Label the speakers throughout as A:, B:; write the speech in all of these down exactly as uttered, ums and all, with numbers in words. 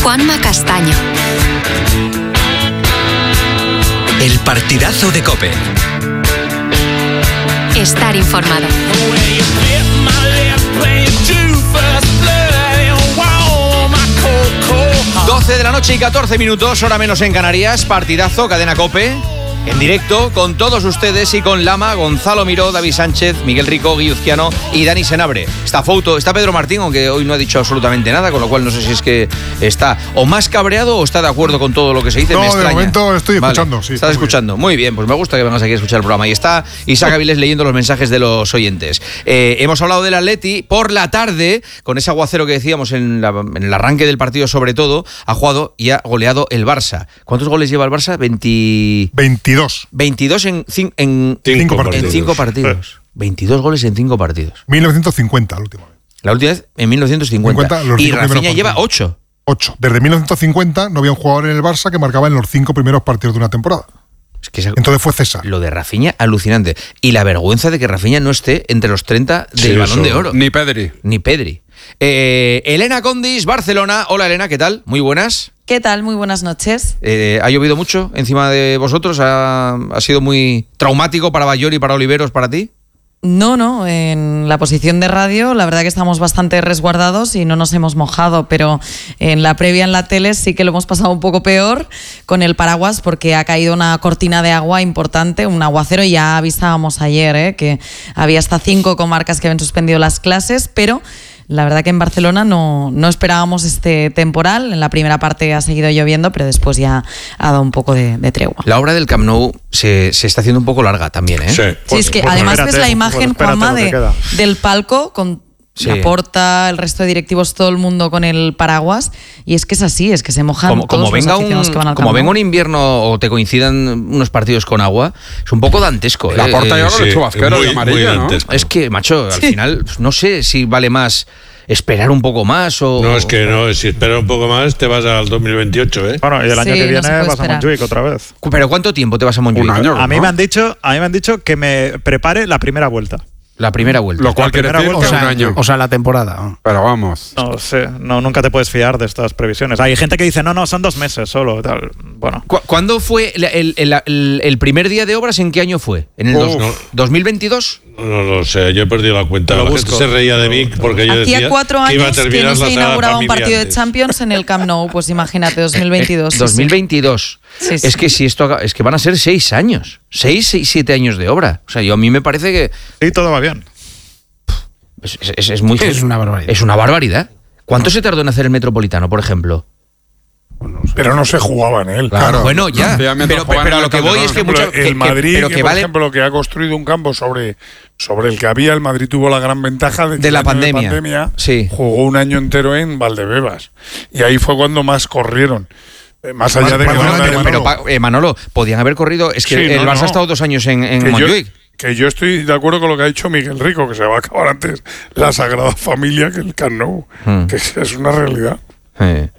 A: Juanma Castaño.
B: El partidazo de COPE.
A: Estar informado.
C: doce de la noche y catorce minutos, hora menos en Canarias. Partidazo, cadena COPE. En directo con todos ustedes y con Lama, Gonzalo Miró, David Sánchez, Miguel Rico, Guiuzquiano y Dani Senabre. Está Fouto, está Pedro Martín, aunque hoy no ha dicho absolutamente nada, con lo cual no sé si es que está o más cabreado o está de acuerdo con todo lo que se dice.
D: No,
C: me extraña.
D: de momento estoy escuchando,
C: vale.
D: sí.
C: Estás escuchando, muy bien. muy bien, pues me gusta que vengas aquí a escuchar el programa. Y está Isaac Avilés leyendo los mensajes de los oyentes. Eh, hemos hablado del Atleti por la tarde, con ese aguacero que decíamos en, la, en el arranque del partido sobre todo, ha jugado y ha goleado el Barça. ¿Cuántos goles lleva el Barça? veinte...
D: veintidós.
C: veintidós en, cin, en,
D: cinco,
C: cinco
D: partidos.
C: en cinco partidos. veintidós goles en cinco partidos.
D: mil novecientos cincuenta la última vez.
C: La última vez en mil novecientos cincuenta.
D: cincuenta, los
C: y
D: cinco
C: Rafinha
D: primeros
C: lleva
D: partidos.
C: ocho.
D: ocho. Desde mil novecientos cincuenta no había un jugador en el Barça que marcaba en los cinco primeros partidos de una temporada.
C: Es que esa,
D: Entonces fue César.
C: Lo de Rafinha, alucinante. Y la vergüenza de que Rafinha no esté entre los treinta del
E: Sí,
C: Balón
E: eso.
C: de Oro.
E: Ni Pedri.
C: Ni Pedri. Eh, Elena Condis, Barcelona. Hola Elena, ¿qué tal? Muy buenas.
F: ¿Qué tal? Muy buenas noches.
C: Eh, ¿Ha llovido mucho encima de vosotros? ¿Ha, ha sido muy traumático para Bayón y para Oliveros para ti?
F: No, no, en la posición de radio la verdad que estamos bastante resguardados y no nos hemos mojado, pero en la previa en la tele sí que lo hemos pasado un poco peor con el paraguas porque ha caído una cortina de agua importante, un aguacero, y ya avisábamos ayer ¿eh? que había hasta cinco comarcas que habían suspendido las clases, pero la verdad que en Barcelona no, no esperábamos este temporal. En la primera parte ha seguido lloviendo, pero después ya ha dado un poco de, de tregua.
C: La obra del Camp Nou se, se está haciendo un poco larga también, ¿eh?
E: Sí.
F: Sí,
G: Pues,
F: es que
G: pues
F: además
G: espérate,
F: ves la
G: pues
F: imagen,
G: espérate
F: Juanma,
G: lo que
F: de,
G: queda.
F: del palco con
C: Sí.
F: la Porta, el resto de directivos, todo el mundo con el paraguas, y es que es así, es que se mojan
C: Como,
F: todos
C: como venga
F: los aficionados
C: un,
F: que van al
C: como
F: Camp
C: venga
F: Nou.
C: un invierno o te coincidan unos partidos con agua, es un poco dantesco.
E: La
C: ¿eh?
E: Porta ya
C: Eh,
E: con el chubasquero de amarillo, ¿no?
C: Es que, macho, al final no sé si vale más esperar un poco más o...
H: No, es que no, si esperas un poco más te vas al dos mil veintiocho, ¿eh?
G: Bueno, y el año
F: Sí,
G: que
F: no
G: viene
F: se puede
G: vas
F: esperar.
G: a Montjuic otra vez.
C: ¿Pero cuánto tiempo te vas a Montjuic?
E: Un año.
G: A mí
E: ¿no?
G: me han dicho, a mí me han dicho que me prepare la primera vuelta.
C: La primera vuelta.
E: Lo cual quiere
G: primera
E: decir que
G: vuelta,
E: un
G: o sea,
E: año.
I: O sea, la temporada.
E: Pero vamos.
G: No sé, no, nunca te puedes fiar de estas previsiones. Hay gente que dice, no, no, son dos meses solo. Tal. Bueno,
C: ¿Cu- ¿Cuándo fue el, el- el- el- el primer día de obras? ¿En qué año fue? ¿En el
H: Uf.
C: dos-
H: No.
C: dos mil veintidós?
H: No lo sé, yo he perdido la cuenta.
G: Lo
H: La
G: busco.
H: gente se reía de mí porque yo decía
F: Hacía cuatro
H: que iba a
F: años que
H: terminar
F: no
H: la
F: se
H: Sagrada
F: inauguraba un
H: Familia
F: partido de
H: antes.
F: Champions en el Camp Nou, pues imagínate, dos mil veintidós. sí,
C: dos mil
F: sí.
C: veintidós.
F: Sí, sí.
C: Es que si esto haga- es que van a ser seis años. Seis, seis, siete años de obra. O sea, yo a mí me parece que
G: sí, todo va bien.
C: es, es- es muy...
I: Es una barbaridad.
C: Es una barbaridad. ¿Cuánto se tardó en hacer el Metropolitano, por ejemplo?
D: Pero no se jugaba en él.
E: Claro.
C: Bueno, ya.
E: Efectivamente,
C: Pero,
E: juegan
C: pero a
E: en
C: lo
E: el
C: que voy es que,
D: Por
C: mucho,
D: ejemplo,
C: que-
D: el
C: que-
D: Madrid,
C: pero
D: que,
C: que
D: por
C: vale
D: ejemplo, que ha construido un campo sobre, sobre el que había, el Madrid tuvo la gran ventaja de, que
C: De la
D: el año
C: pandemia.
D: pandemia
C: Sí.
D: jugó un año entero en Valdebebas. Y ahí fue cuando más corrieron. Eh, Más allá de que
C: Bueno,
D: fuera de
C: pero, pero,
D: Manolo.
C: pa- eh, Manolo, podían haber corrido. Es que
D: Sí,
C: el
D: no,
C: Barça
D: no.
C: ha estado dos años en, en
D: que, yo,
C: Montjuic.
D: que yo estoy de acuerdo con lo que ha dicho Miguel Rico, que se va a acabar antes la Sagrada Familia que el Camp Nou,
C: Hmm.
D: que es, es una realidad.
C: Eh.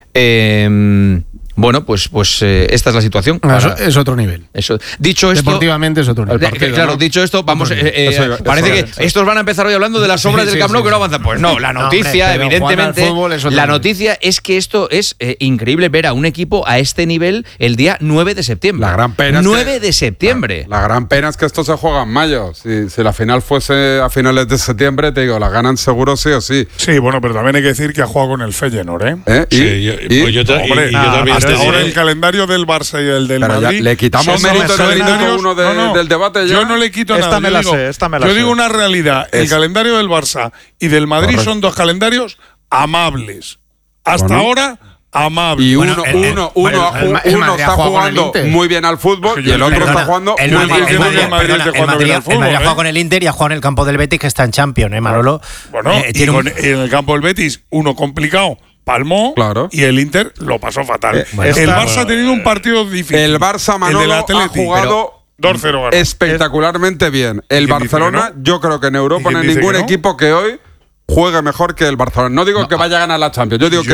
C: Eh, bueno, pues, pues eh, esta es la situación.
I: Es,
C: Ahora,
I: es otro nivel.
C: eso. Dicho esto.
I: Deportivamente es otro nivel.
C: De- que, claro, dicho esto, vamos. eh, eh,
E: Eso iba-
C: parece
E: eso
C: que
E: iba- eso.
C: estos van a empezar hoy hablando de las obras
I: Sí,
C: del
I: sí,
C: Camp Nou
I: sí,
C: que no
I: sí.
C: avanzan. Pues no, la
I: No,
C: noticia,
I: hombre, pero
C: evidentemente.
I: jugar al fútbol es otro
C: La
I: nivel.
C: noticia es que esto es eh, increíble ver a un equipo a este nivel el día nueve de septiembre.
E: La gran pena es que-
C: nueve de septiembre.
E: La, la gran pena es que esto se juega en mayo. Si, si la final fuese a finales de septiembre, te digo, la ganan seguro sí o sí.
D: Sí, bueno, pero también hay que decir que ha jugado con el Feyenoord, ¿eh?
E: ¿Eh? Y,
H: Sí, yo,
E: y-
H: pues yo ta- y-
D: Hombre,
H: y yo también
D: hasta
H: te
D: ahora
H: diré-
D: el calendario del Barça y el del
E: pero ya
D: Madrid.
E: le quitamos
D: son
E: mérito
D: dos
E: en el minuto
D: calendarios-
E: uno de-
D: no, no,
E: del debate ya.
D: Yo no le quito
G: Esta
D: nada.
G: me
D: yo
G: la
D: digo,
G: sé, esta me la
D: yo
G: sé.
D: digo una realidad. El
E: Es-
D: calendario del Barça y del Madrid
E: Correcto.
D: son dos calendarios amables. Hasta
E: Bueno.
D: ahora, amables.
E: Y
I: Bueno,
E: uno,
I: el- el-
E: uno,
I: bueno,
E: uno,
I: el Ma-
E: ju-
I: el
E: uno
I: Madrid ha
E: está
I: jugado con el
E: jugando
I: Inter.
E: muy bien al fútbol y el otro
D: Perdona,
E: está jugando
J: el
E: muy
J: Madrid,
E: mal.
J: el
D: Yo creo que
J: Madrid-
D: el Madrid
J: perdona,
D: está
J: el
D: jugando
J: Madrid-
D: bien al
J: el Madrid
D: fútbol,
J: ha jugado
D: ¿eh?
J: con el Inter y ha jugado en el campo del Betis, que está en Champions, ¿eh, Manolo?
D: Bueno,
J: Eh,
D: y
J: tiene un-
D: con- en el campo del Betis, uno complicado, palmó,
E: Claro.
D: y el Inter lo pasó fatal.
E: Eh,
G: bueno,
D: el
G: está-
D: Barça ha tenido un partido difícil.
E: El Barça,
D: el
E: Manolo,
D: del
E: ha
D: Atleti,
E: jugado
D: dos cero ganó.
E: espectacularmente bien. El
D: quién dice
E: Barcelona,
D: que no?
E: yo creo que en
D: ¿Y
E: Europa
D: quién
E: no hay
D: dice
E: ningún
D: que no?
E: equipo que hoy juegue mejor que el Barcelona. No digo que vaya a ganar la Champions, yo digo
D: Yo
E: que,
D: no.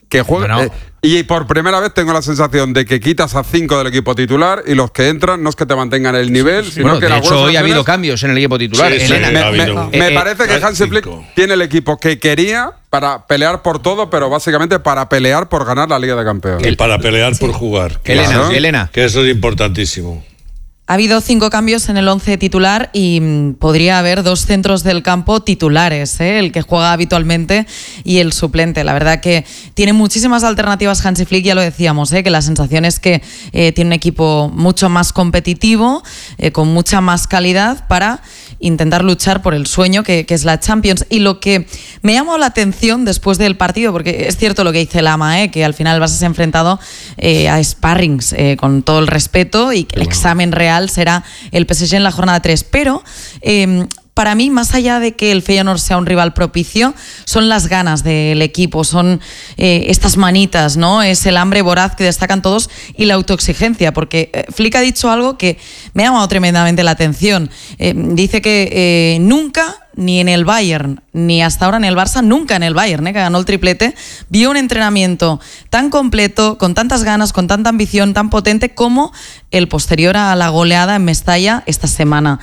E: que juegue.
C: No, no.
E: Eh, y por primera vez tengo la sensación de que quitas a cinco del equipo titular y los que entran no es que te mantengan el nivel,
C: Sí, sí,
E: sino
C: bueno,
E: que
C: de
E: en
C: hecho, hoy ha
E: ocasiones,
C: habido cambios en el equipo titular.
H: Sí, sí,
C: Elena.
E: me,
H: ha
E: me-
H: habido.
E: me
C: Eh,
E: parece que
H: eh,
E: Hansi Flick
H: cinco.
E: tiene el equipo que quería para pelear por todo, pero básicamente para pelear por ganar la Liga de Campeones.
H: Y para pelear por jugar. Que
C: Elena,
H: eso-
C: Elena.
H: Que eso es importantísimo.
F: Ha habido cinco cambios en el once titular y mm, podría haber dos centros del campo titulares, ¿eh? El que juega habitualmente y el suplente. La verdad que tiene muchísimas alternativas Hansi Flick, ya lo decíamos, ¿eh? Que la sensación es que eh, tiene un equipo mucho más competitivo, eh, con mucha más calidad para intentar luchar por el sueño que, que es la Champions. Y lo que me llamó la atención después del partido, porque es cierto lo que dice Lama, ¿eh? Que al final vas a ser enfrentado eh, a sparrings, eh, con todo el respeto, y que el examen real será el P S G en la jornada tres, pero eh, para mí, más allá de que el Feyenoord sea un rival propicio, son las ganas del equipo, son eh, estas manitas, ¿no? Es el hambre voraz que destacan todos y la autoexigencia, porque eh, Flick ha dicho algo que me ha llamado tremendamente la atención. Eh, dice que eh, nunca, ni en el Bayern, ni hasta ahora en el Barça, nunca en el Bayern, ¿eh? Que ganó el triplete, vio un entrenamiento tan completo, con tantas ganas, con tanta ambición, tan potente como el posterior a la goleada en Mestalla esta semana.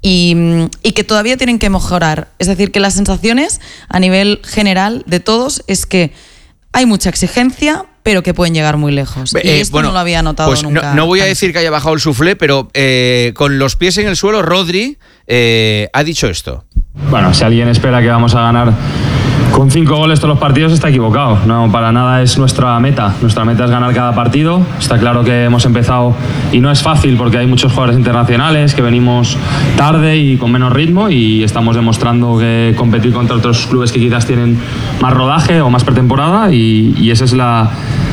F: Y, y que todavía tienen que mejorar. Es decir, que las sensaciones a nivel general de todos es que hay mucha exigencia, pero que pueden llegar muy lejos. Y
C: Eh,
F: esto
C: bueno,
F: no lo había notado
C: pues
F: nunca.
C: No, no voy a decir que haya bajado el suflé, pero eh, con los pies en el suelo, Rodri eh, ha dicho esto.
K: Bueno, si alguien espera que vamos a ganar con cinco goles todos los partidos, está equivocado. No, para nada es nuestra meta. Nuestra meta es ganar cada partido. Está claro que hemos empezado y no es fácil porque hay muchos jugadores internacionales que venimos tarde y con menos ritmo, y estamos demostrando que competir contra otros clubes que quizás tienen más rodaje o más pretemporada, y, y esa es la...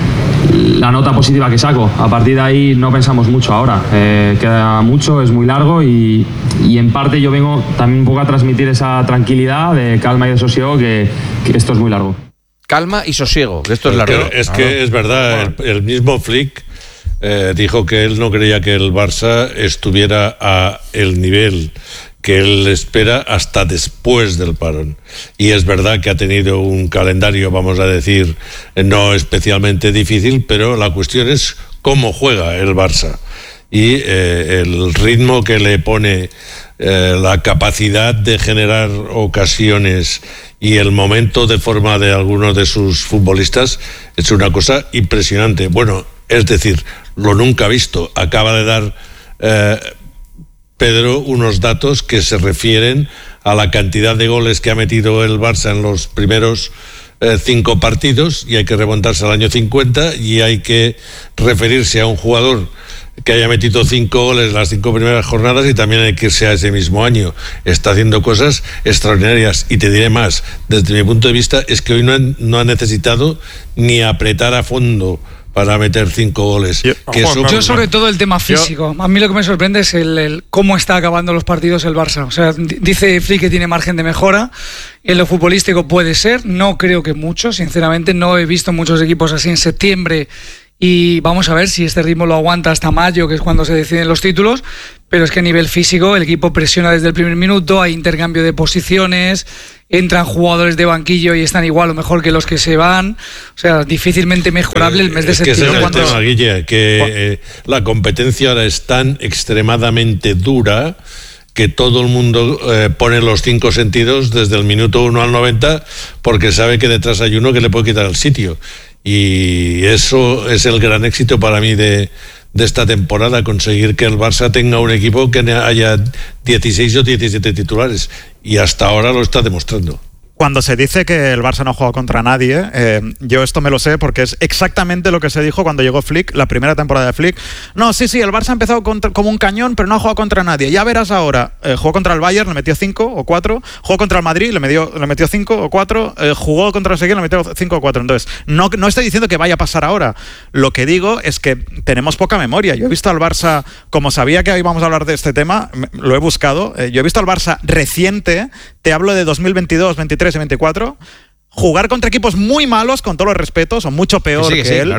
K: la nota positiva que saco. A partir de ahí no pensamos mucho ahora. Eh, queda mucho, es muy largo, y, y en parte yo vengo también un poco a transmitir esa tranquilidad de calma y de sosiego, que, que esto es muy largo.
C: Calma y sosiego, que esto es largo.
H: Es que es verdad, el, el mismo Flick eh, dijo que él no creía que el Barça estuviera a el nivel que él espera hasta después del parón. Y es verdad que ha tenido un calendario, vamos a decir, no especialmente difícil, pero la cuestión es cómo juega el Barça y eh, el ritmo que le pone, eh, la capacidad de generar ocasiones y el momento de forma de algunos de sus futbolistas es una cosa impresionante. Bueno, es decir, lo nunca visto. Acaba de dar eh, Pedro unos datos que se refieren a la cantidad de goles que ha metido el Barça en los primeros eh, cinco partidos, y hay que remontarse al año cincuenta, y hay que referirse a un jugador que haya metido cinco goles en las cinco primeras jornadas, y también hay que irse a ese mismo año. Está haciendo cosas extraordinarias, y te diré más, desde mi punto de vista es que hoy no ha, no ha necesitado ni apretar a fondo para meter cinco goles.
L: Yo,
H: que
L: Juan,
H: eso,
L: yo sobre todo el tema físico. Yo, a mí lo que me sorprende es el, el cómo está acabando los partidos el Barça. O sea, dice Flick que tiene margen de mejora. En lo futbolístico puede ser. No creo que mucho, sinceramente. No he visto muchos equipos así en septiembre. Y vamos a ver si este ritmo lo aguanta hasta mayo, que es cuando se deciden los títulos. Pero es que a nivel físico el equipo presiona desde el primer minuto, hay intercambio de posiciones, entran jugadores de banquillo y están igual o mejor que los que se van. O sea, difícilmente mejorable el mes de
H: es que
L: septiembre.
H: ese es el
L: cuando...
H: tema, Guille, que eh, la competencia ahora es tan extremadamente dura que todo el mundo eh, pone los cinco sentidos desde el minuto uno al noventa, porque sabe que detrás hay uno que le puede quitar el sitio. Y eso es el gran éxito para mí de, de esta temporada, conseguir que el Barça tenga un equipo que haya dieciséis o diecisiete titulares, y hasta ahora lo está demostrando.
G: Cuando se dice que el Barça no juega contra nadie, eh, yo esto me lo sé porque es exactamente lo que se dijo cuando llegó Flick, la primera temporada de Flick. No, sí, sí, el Barça ha empezado contra, como un cañón, pero no ha jugado contra nadie. Ya verás ahora, eh, jugó contra el Bayern, le metió cinco o cuatro, jugó contra el Madrid, le metió, le metió cinco o cuatro, eh, jugó contra el Sevilla, le metió cinco o cuatro. Entonces, no, no estoy diciendo que vaya a pasar ahora. Lo que digo es que tenemos poca memoria. Yo he visto al Barça, como sabía que íbamos a hablar de este tema, lo he buscado, eh, yo he visto al Barça reciente, te hablo de dos mil veintidós, veintitrés y veinticuatro, jugar contra equipos muy malos, con todos los respetos, o mucho peor
C: sí,
G: que,
C: que sí,
G: él,
C: claro.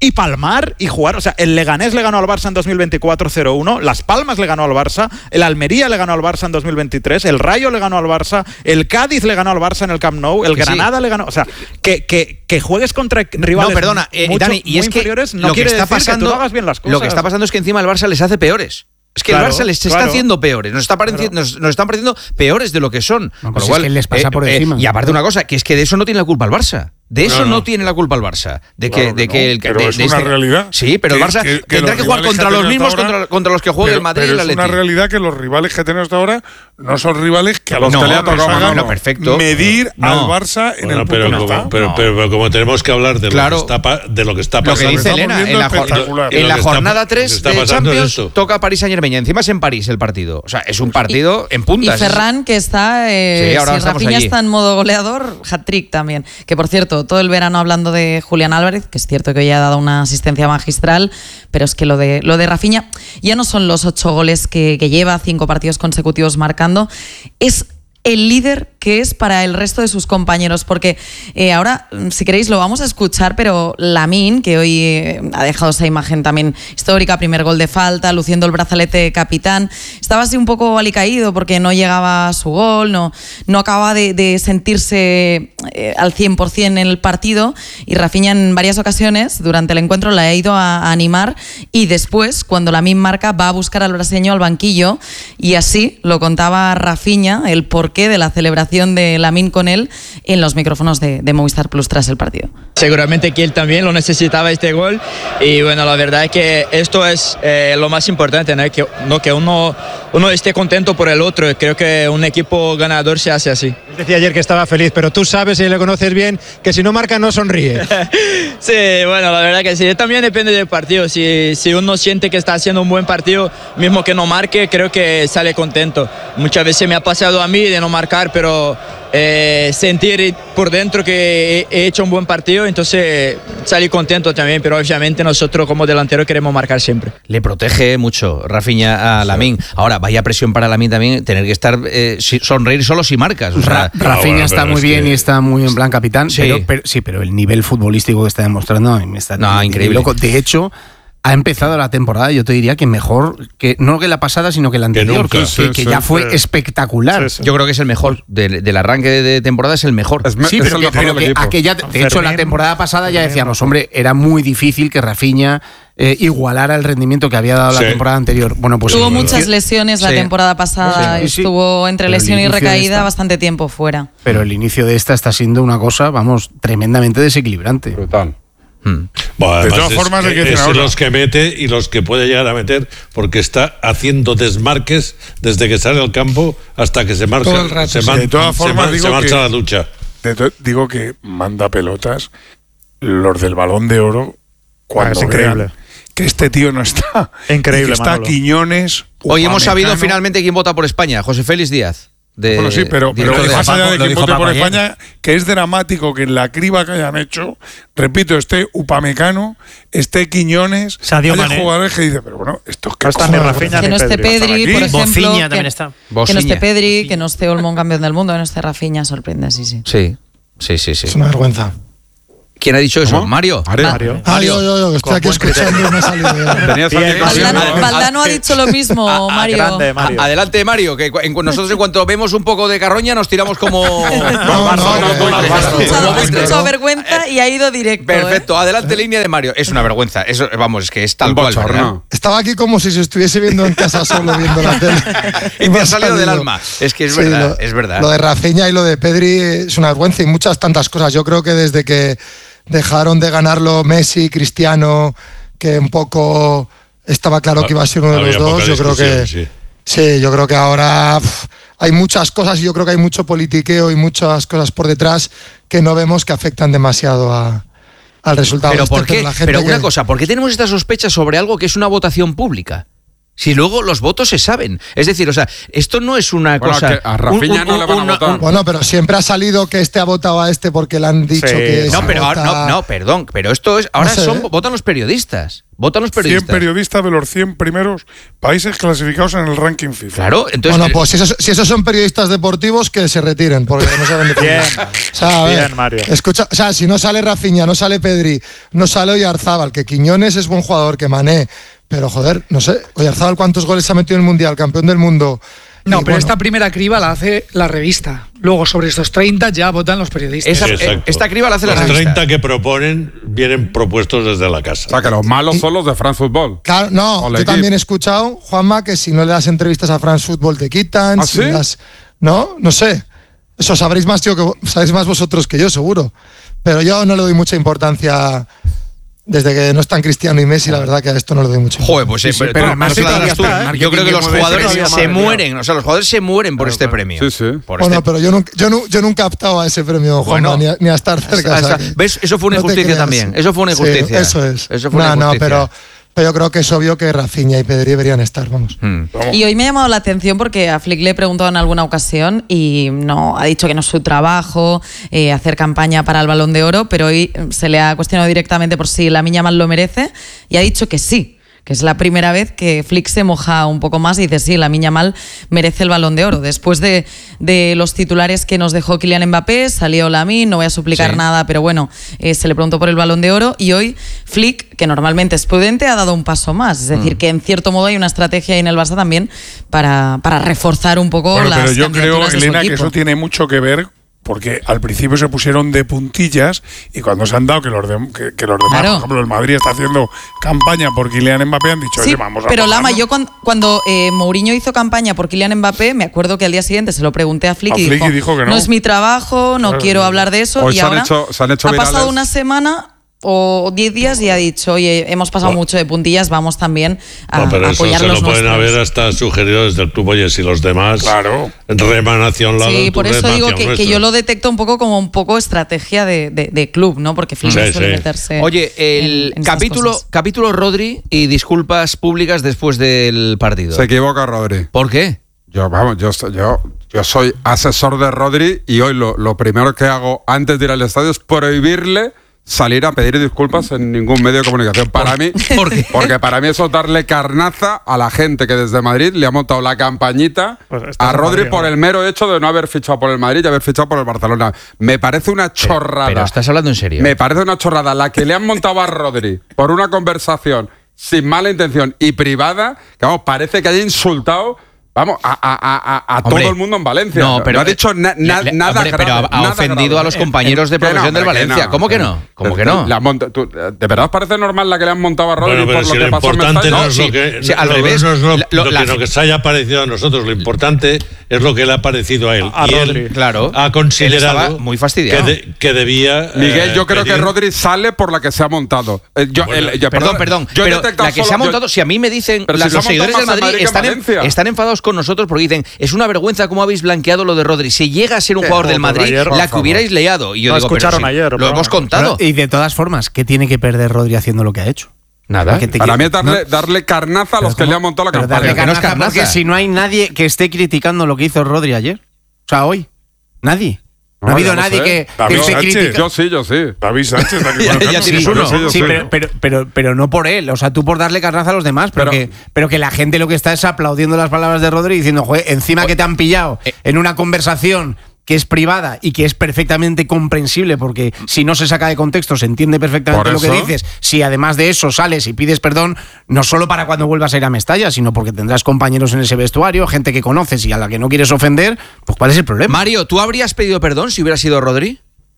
G: y palmar y jugar. O sea, el Leganés le ganó al Barça en dos mil veinticuatro cero uno, Las Palmas le ganó al Barça, el Almería le ganó al Barça en dos mil veintitrés, el Rayo le ganó al Barça, el Cádiz le ganó al Barça en el Camp Nou, el
C: Que
G: Granada
C: sí.
G: le ganó. O sea, que, que, que juegues contra rivales
C: No, perdona, eh,
G: mucho,
C: Dani, y
G: muy
C: es que
G: inferiores no
C: lo que
G: quiere
C: está
G: decir
C: pasando,
G: que tú no hagas bien las cosas.
C: lo que está pasando es que encima el Barça les hace peores. Es que
G: Claro,
C: el Barça les
G: claro.
C: está haciendo peores, nos, está pareciendo, nos, nos están pareciendo peores de lo que son.
I: No,
C: Con
I: pues
C: lo
I: es que les pasa por encima.
C: y aparte una cosa, que es que de eso no tiene la culpa el Barça. De eso
D: No,
C: no,
D: no.
C: tiene la culpa el Barça. De que,
D: Claro
C: de
D: que
C: que
D: no,
C: el
D: pero
C: de-
D: es
C: de
D: una
C: este-
D: realidad.
C: Sí, pero
D: Que-
C: el Barça
D: que- que
C: tendrá
D: los
C: que jugar
D: rivales
C: contra
D: que ha
C: los
D: tenido
C: mismos
D: hasta ahora-
C: contra, contra los que juega
D: pero,
C: el Madrid
D: pero
C: y el
D: es una
C: Atleti.
D: realidad que los rivales que tenemos hasta ahora no son rivales que a
E: Los
D: los
E: que
D: que
E: le ha tocado,
D: hagan
E: no,
C: perfecto.
D: medir
C: No.
D: al Barça en
H: Bueno,
D: el punto
H: pero,
D: que
H: como,
D: está.
H: pero,
C: No.
H: pero- pero como tenemos que hablar de,
C: Claro.
H: lo, que está, pa- de lo que está
C: Lo que
H: pasando.
C: dice
D: estamos
C: Elena, en
D: viendo
C: la, jor-
D: espectacular.
C: en
H: Lo
C: la
H: que está-
C: jornada
H: lo que
C: tres
H: está
C: de
H: pasando es
C: Champions
H: esto.
C: toca París Saint Germain. Encima es en París el partido. O sea, es un partido en
F: Y
C: puntas.
F: Ferran, que está, eh,
C: Sí, ahora
F: si
C: estamos
F: Rafinha
C: allí.
F: está en modo goleador, hat-trick también. Que por cierto, todo el verano hablando de Julián Álvarez, que es cierto que hoy ha dado una asistencia magistral, pero es que lo de, lo de Rafinha ya no son los ocho goles que, que lleva, cinco partidos consecutivos marcando, es el líder que es para el resto de sus compañeros, porque eh, ahora, si queréis, lo vamos a escuchar, pero Lamine, que hoy eh, ha dejado esa imagen también histórica, primer gol de falta, luciendo el brazalete de capitán, estaba así un poco alicaído porque no llegaba a su gol, no, no acababa de, de sentirse eh, al cien por ciento en el partido, y Rafinha en varias ocasiones durante el encuentro la ha ido a, a animar, y después, cuando Lamine marca, va a buscar al brasileño al banquillo, y así lo contaba Rafinha, el porqué de la celebración de Lamine con él en los micrófonos de, de Movistar Plus tras el partido.
M: Seguramente que él también lo necesitaba este gol, y bueno, la verdad es que esto es eh, lo más importante, ¿no? Que, no, que uno, uno esté contento por el otro. Creo que un equipo ganador se hace así.
N: Decía ayer que estaba feliz, pero tú sabes y le conoces bien que si no marca no sonríe.
M: Sí, bueno, la verdad que sí, también depende del partido. Si, si uno siente que está haciendo un buen partido, mismo que no marque, creo que sale contento. Muchas veces me ha pasado a mí de no marcar, pero eh, sentir por dentro que he, he hecho un buen partido, entonces salí contento también, pero obviamente nosotros como delantero queremos marcar siempre.
C: Le protege mucho Rafinha a Lamine. Ahora, vaya presión para Lamine también tener que estar eh, si- sonreír solo si marcas. O sea,
I: Rafinha
H: bueno,
I: está
H: pero
I: muy
H: es
I: bien
H: que-
I: y está muy en plan capitán,
C: Sí.
I: pero, pero- sí, pero el nivel futbolístico que está demostrando a mí me está
C: No,
I: me
C: increíble.
I: loco. De hecho, ha empezado la temporada, yo te diría que mejor, que no que la pasada, sino que la anterior,
H: nunca.
I: que,
D: Sí,
I: que-
D: sí,
I: que
D: sí,
I: ya fue
D: sí.
I: espectacular.
G: Sí, sí.
C: yo creo que es el mejor. De- del arranque de, de temporada es el mejor.
E: Es me-
I: Sí,
E: es
I: pero
E: el
I: que,
E: mejor
I: pero
E: del
I: que
E: equipo.
I: aquella, de hecho, la
G: Fermín,
I: temporada pasada ya
G: Fermín,
I: decíamos, hombre, era muy difícil que Rafinha eh, igualara el rendimiento que había dado la
H: Sí.
I: temporada anterior. Bueno, pues
F: Tuvo
I: sí,
F: muchas
I: sí,
F: lesiones la
C: Sí.
F: temporada pasada,
I: Sí, sí, sí.
F: estuvo entre
I: Pero el
F: lesión y
I: inicio de
F: recaída
I: esta-
F: bastante tiempo fuera.
I: pero el inicio de esta está siendo una cosa, vamos, tremendamente desequilibrante.
E: Brutal.
C: Hmm.
H: Bueno,
D: De
H: además
D: todas
H: es
D: formas,
H: que
D: hay que decir
H: es
D: ahora-
H: los que mete y los que puede llegar a meter, porque está haciendo desmarques desde que sale al campo hasta que se marcha,
L: Todo el rato,
H: se,
L: sí.
H: man-
D: De todas
H: se
D: formas,
H: man-
D: digo
H: se marcha
D: que-
H: a la ducha.
D: De to- digo que manda pelotas los del Balón de Oro cuando
G: Ah, es increíble.
D: vean que este tío no está.
G: Increíble,
D: Y que está
G: Manolo.
D: Quiñones.
C: Hoy hemos sabido
D: Upamecano.
C: finalmente quién vota por España. José Félix Díaz. De,
D: Bueno, sí, pero, pero
C: director de-
D: más allá de
J: Lo
D: que
J: dijo
D: vote
J: Paco
D: por
J: ayer.
D: España, que es dramático que en la criba que hayan hecho, repito, esté Upamecano, esté Quiñones,
N: Sadio
D: haya
N: Mané.
D: jugadores que dicen, pero bueno, estos que
G: No está ni Rafinha
F: Que
G: ni
F: no esté
G: Pedri.
F: Pedri,
D: aquí.
F: por ejemplo.
J: Bofiña
F: que,
J: también está.
F: que no esté
C: Bosiña.
F: Pedri, que no esté Olmo, campeón del mundo, que no esté Rafinha, sorprende, sí, sí.
C: Sí, sí, sí, sí.
O: Es una vergüenza.
C: ¿Quién ha dicho eso?
E: ¿Cómo?
C: Mario.
E: Mario.
G: Mario.
O: Ah, yo, yo, yo, que estoy
G: Con
O: aquí
G: buen criterio.
O: escuchando y me ha salido bien.
E: Tenías
G: Bien,
E: aquí-
G: Valdano-
F: Valdano, Valdano ha dicho lo mismo,
C: Ah, ah,
F: Mario.
G: Grande, Mario.
C: A- Adelante, Mario, que cu- en- nosotros en cuanto vemos un poco de carroña nos tiramos como...
O: No, no,
C: como
O: no,
C: buitres.
O: no,
F: Ha escuchado,
C: Como
F: ha escuchado
C: buitres.
F: vergüenza y ha ido directo.
C: Perfecto, adelante línea de Mario. Es una vergüenza, eso vamos, es que es tal
E: Un
C: cual,
E: bochorno.
C: ¿verdad?
O: Estaba aquí como si se estuviese viendo en casa solo viendo la tele.
C: Y
O: me
C: te ha salido del
O: salido.
C: alma. Es que es
O: Sí,
C: verdad,
O: lo-
C: es verdad.
O: Lo de Rafinha y lo de Pedri es una vergüenza y muchas tantas cosas. Yo creo que desde que dejaron de ganarlo Messi, Cristiano, que un poco estaba claro que iba a ser uno de
H: Había
O: los dos,
H: poca
O: yo creo que
H: discusión, sí.
O: sí, yo creo que ahora pf, hay muchas cosas y yo creo que hay mucho politiqueo y muchas cosas por detrás que no vemos que afectan demasiado a, al resultado.
C: Pero
O: este,
C: ¿por qué?
O: la gente
C: Pero una
O: que-
C: cosa, ¿por qué tenemos esta sospecha sobre algo que es una votación pública? Si luego los votos se saben. Es decir, o sea, esto no es una
E: Bueno,
C: cosa...
E: que a Rafinha
C: un-
E: no le van a
C: un-
E: votar.
C: un-
O: Bueno, pero siempre ha salido que este ha votado a este porque le han dicho
G: Sí.
O: que...
C: No,
O: se
C: pero ahora-
O: vota-
C: no, no, perdón, pero esto es... Ahora
O: No sé,
C: son
O: ¿eh?
C: votan los periodistas. Votan los
D: cien
C: periodistas.
D: periodistas de los cien primeros países clasificados en el ranking FIFA.
C: Claro, entonces...
O: Bueno, pues si esos, si esos son periodistas deportivos, que se retiren, porque no saben de
G: Bien,
O: fútbol. O sea, a ver,
G: bien, Mario.
O: escucha, o sea, si no sale Rafinha, no sale Pedri, no sale Oyarzábal, que Quiñones es buen jugador, que Mané, pero joder, no sé, Oyarzábal cuántos goles ha metido en el Mundial, campeón del mundo.
L: No,
O: Y
L: pero
O: bueno,
L: esta primera criba la hace la revista. Luego, sobre estos treinta ya votan los periodistas.
C: Esa-
H: Exacto.
C: esta criba la hace la
H: Los
C: revista.
H: treinta que proponen vienen propuestos desde la casa.
E: O sea, que los malos son los de France Football.
O: Claro, no,
E: O
O: yo
E: l'Equipe.
O: también he escuchado, Juanma, que si no le das entrevistas a France Football te quitan.
E: ¿Ah,
O: si
E: sí?
O: le das- no, no sé. Eso sabréis más, tío, que vo- sabéis más vosotros que yo, seguro. Pero yo no le doy mucha importancia. Desde que no están Cristiano y Messi, la verdad que a esto no le doy mucho.
C: Joder, pues eh,
I: sí,
C: pero
I: pero
C: tú-
I: el marketing
C: no se la
I: ya
C: das tú.
I: está, ¿eh?
C: Yo creo que los
I: Marketing
C: jugadores
I: mueve
C: se
I: ese
C: mueren, o sea, los jugadores se mueren por este premio.
E: Sí, sí.
C: Por
O: Bueno,
C: este-
O: pero yo nunca, yo, nu- yo nunca he optado a ese premio, Juanma,
C: Bueno.
O: ni, a, ni a estar cerca.
C: Ah,
O: o sea
C: ah,
O: que
C: ¿ves? Eso fue una
O: no te
C: injusticia
O: creas.
C: también. Eso fue una
O: Sí,
C: injusticia.
O: eso es.
C: Eso fue
O: no,
C: una
O: no,
C: injusticia.
O: pero, pero yo creo que es obvio que Rafinha y Pedri deberían estar, vamos.
C: Hmm.
F: Y hoy me ha llamado la atención porque a Flick le he preguntado en alguna ocasión y no ha dicho que no es su trabajo eh, hacer campaña para el Balón de Oro, pero hoy se le ha cuestionado directamente por si Lamine Yamal lo merece y ha dicho que sí, que es la primera vez que Flick se moja un poco más y dice sí, Lamine Yamal merece el Balón de Oro. Después de, de los titulares que nos dejó Kylian Mbappé, salió Lamine, no voy a suplicar
C: Sí.
F: nada, pero bueno, eh, se le preguntó por el Balón de Oro y hoy Flick, que normalmente es prudente, ha dado un paso más. Es decir,
C: Mm.
F: que en cierto modo hay una estrategia ahí en el Barça también para, para reforzar un poco
D: Bueno,
F: las
D: pero yo creo,
F: candidaturas de su
D: Elena, que
F: equipo.
D: eso tiene mucho que ver porque al principio se pusieron de puntillas y cuando se han dado que los, de- que, que los demás,
F: Claro.
D: por ejemplo, el Madrid está haciendo campaña por Kylian Mbappé, han dicho,
F: Sí,
D: oye, vamos a
F: pero Lama,
D: ponernos.
F: yo cuando, cuando eh, Mourinho hizo campaña por Kylian Mbappé, me acuerdo que al día siguiente se lo pregunté a Flick,
D: A
F: y,
D: Flick
F: dijo,
D: y dijo que no.
F: es mi trabajo, no
D: Claro.
F: quiero hablar de eso.
E: Hoy
F: y
E: se han
F: ahora
E: hecho- se han hecho
F: ha pasado
E: virales.
F: una semana o diez días y ha dicho, oye, hemos pasado
H: No.
F: mucho de puntillas, vamos también a,
H: No, pero
F: a
H: eso
F: apoyar
H: se
F: los
H: lo pueden
F: nuestros.
H: haber hasta sugerido desde el club. Oye, si los demás
D: Claro.
H: reman hacia un lado,
F: Sí,
H: tú
F: por eso
H: reman
F: digo
H: hacia
F: que,
H: el
F: que
H: nuestro.
F: yo lo detecto un poco como un poco estrategia de, de- de club, ¿no? Porque Flick
H: Sí,
F: no suele
H: sí.
F: meterse.
C: Oye, el
F: en- en esas
C: capítulo,
F: cosas.
C: capítulo Rodri y disculpas públicas después del partido.
E: Se equivoca Rodri.
C: ¿Por qué?
E: Yo, vamos, yo, so- yo, yo soy asesor de Rodri y hoy lo, lo primero que hago antes de ir al estadio es prohibirle salir a pedir disculpas en ningún medio de comunicación. Para mí,
C: ¿Por qué?
E: porque para mí eso es darle carnaza a la gente que desde Madrid le ha montado la campañita
G: Pues estás
E: a
G: en
E: Rodri
G: Madrid,
E: por
G: ¿no?
E: el mero hecho de no haber fichado por el Madrid y haber fichado por el Barcelona. Me parece una chorrada.
C: Pero estás hablando en serio.
E: Me parece una chorrada la que le han montado a Rodri por una conversación sin mala intención y privada, que vamos, parece que haya insultado, vamos, a, a- a- a
C: Hombre,
E: todo el mundo en Valencia.
C: no, pero-
E: ha dicho na- na-
C: Le-
E: nada
C: hombre,
E: grave,
C: pero ha- ha
E: nada
C: ofendido
E: grave.
C: a los compañeros de
E: Que no,
C: profesión del
E: hombre, que
C: Valencia. ¿Cómo que no? ¿Cómo que no?
E: Le han monta- tú, ¿De verdad os parece normal la que le han montado a Rodri
H: Bueno, pero
E: por
H: si
E: lo
H: lo
E: que pasó en
H: importante
E: Mestalla?
H: no es
C: sí,
H: lo que,
C: sí, al
H: lo-
C: revés.
H: no es lo,
C: La- lo-
H: lo
C: la-
H: que nos que haya parecido a nosotros. Lo importante es lo que le ha parecido a él.
G: A
H: y
G: Rodri.
H: él
C: Claro.
H: ha
C: Él
H: considerado
C: estaba muy fastidiado.
H: que, de- que debía.
E: Miguel,
H: eh,
E: yo creo que
H: pedir-
E: Rodri sale por la que se ha montado. Eh, yo-
H: Bueno,
E: el- yo-
C: Perdón, perdón,
E: yo he
C: pero
E: detectado
C: la que se ha
E: solo- yo-
C: montado, si a mí me dicen,
E: Pero
C: la-
E: si se
C: los
E: ha
C: seguidores del
E: montado más en
C: Madrid
E: Madrid que en
C: están, en-
E: Valencia.
C: están enfadados con nosotros porque dicen, es una vergüenza cómo habéis blanqueado lo de Rodri. Si llega a ser un
G: Eh,
C: jugador del
G: por
C: Madrid,
G: ayer, por
C: la que
G: favor.
C: hubierais liado. Y yo
G: Lo
C: digo, pero
G: escucharon
C: sí,
G: ayer,
C: lo
G: pero
C: hemos
G: vamos.
C: contado.
I: Y de todas formas, ¿qué tiene que perder Rodri haciendo lo que ha hecho?
C: Nada.
I: Que te
E: Para mí
I: quiere-
E: es darle,
I: no.
E: darle carnaza a los
I: Pero
E: que le
I: ¿cómo?
E: han montado la
I: Pero
E: campaña.
I: darle
C: Que no es
I: carnaza,
C: carnaza.
I: porque si no hay nadie que esté criticando lo que hizo Rodri ayer. O sea, hoy. Nadie. No, ha
E: No,
I: habido
E: yo no
I: nadie
E: sé.
I: que, que
D: David
I: esté
D: Sánchez.
I: criticando.
E: Yo sí, yo sí.
D: David Sánchez está aquí
C: Ya-
D: con
C: ya
D: nosotros.
C: tienes
D: Yo
C: uno.
D: sí, yo
I: Sí,
D: sí.
I: pero, pero, pero, pero no por él, o sea, tú por darle carnaza a los demás, pero,
E: Pero-
I: que, pero que la gente lo que está es aplaudiendo las palabras de Rodri y diciendo, joder, encima que te han pillado
C: Eh.
I: en una conversación que es privada y que es perfectamente comprensible, porque si no se saca de contexto se entiende perfectamente
E: Por
I: lo que
E: eso.
I: dices. Si además de eso sales y pides perdón, no solo para cuando vuelvas a ir a Mestalla, sino porque tendrás compañeros en ese vestuario, gente que conoces y a la que no quieres ofender, pues ¿cuál es el problema?
C: Mario, ¿tú habrías pedido perdón si hubiera sido Rodri?